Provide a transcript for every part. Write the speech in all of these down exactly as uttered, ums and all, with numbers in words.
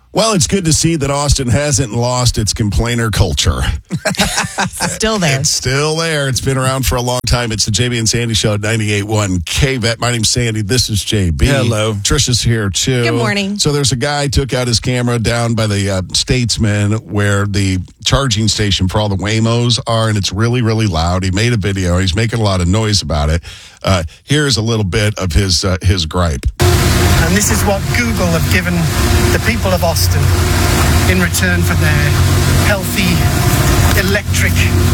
Well, it's good to see that Austin hasn't lost its complainer culture. Still there. It's still there. It's been around for a long time. It's the J B and Sandy Show at ninety-eight point one K V E T. My name's Sandy. This is J B. Hello. Trisha's here, too. Good morning. So there's a guy took out his camera down by the uh, Statesman where the charging station for all the Waymos are, and it's really, really loud. He made a video. He's making a lot of noise about it. Uh, here's a little bit of his uh, his gripe. And this is what Google have given the people of Austin in return for their healthy electric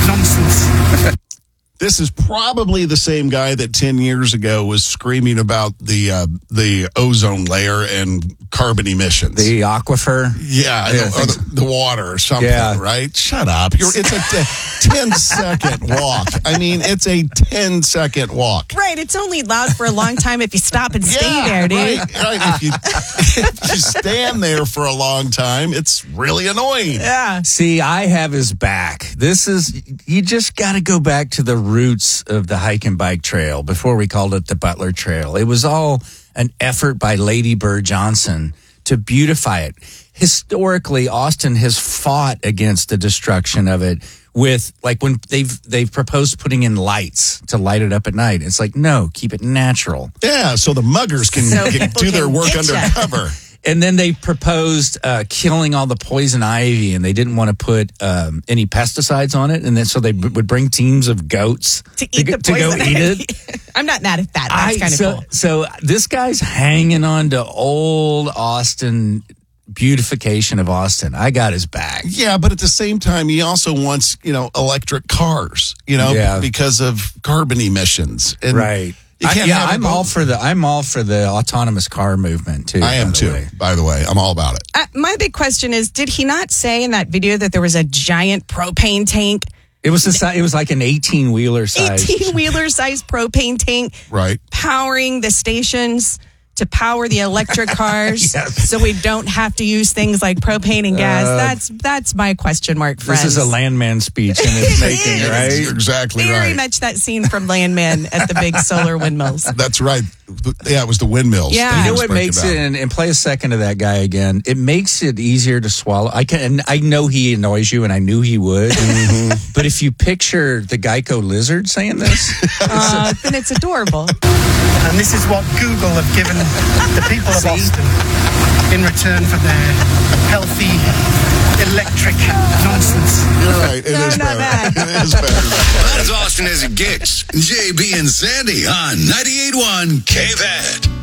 nonsense. This is probably the same guy that ten years ago was screaming about the uh, the ozone layer and carbon emissions. The aquifer. Yeah, Yeah, the, or the, the water or something, Yeah. right? Shut up. You're, it's a ten-second walk. I mean, it's a ten-second walk. Right. It's only loud for a long time if you stop and stay Yeah, there, dude. Right, right. If, you, if you stand there for a long time, it's really annoying. Yeah. See, I have his back. This is, you just got to go back to the roots of the hike and bike trail before we called it the Butler Trail. It was all an effort by Lady Bird Johnson to beautify it. Historically, Austin has fought against the destruction of it with, like, when they've they've proposed putting in lights to light it up at night. It's like, no, keep it natural. Yeah, so the muggers can So get, people do their can work get ya. undercover. And then they proposed uh, killing all the poison ivy, and they didn't want to put um, any pesticides on it. And then so they b- would bring teams of goats To eat go, the to go poison eat ivy. it. I'm not mad at that. That's I- kind of so, cool. So this guy's hanging on to old Austin, beautification of Austin. I got his back. Yeah, but at the same time, he also wants, you know, electric cars, you know, Yeah. because of carbon emissions. And Right. You I, can't yeah, have it I'm both. all for the I'm all for the autonomous car movement too. I am by the too, way. by the way. I'm all about it. Uh, my big question is, did he not say in that video that there was a giant propane tank, It was a, si- it was like an eighteen wheeler size. eighteen-wheeler sized propane tank Right. powering the stations to power the electric cars Yes. so we don't have to use things like propane and gas? that's that's my question mark, friends. This is a landman speech in its making, You're right? exactly Very right. much that scene from Landman at the big solar windmills. That's right. Yeah, it was the windmills. Yeah. that You he You know was what speaking makes about. it, and, and play a second of that guy again. It makes it easier to swallow. I can, and I know he annoys you, and I knew he would. But if you picture the Geico lizard saying this, Uh, then it's adorable. And this is what Google have given the people of Austin in return for their healthy electric nonsense. You're right. It No, is not better. bad. It is better. As Austin as it gets. J B and Sandy on ninety-eight point one K V E T.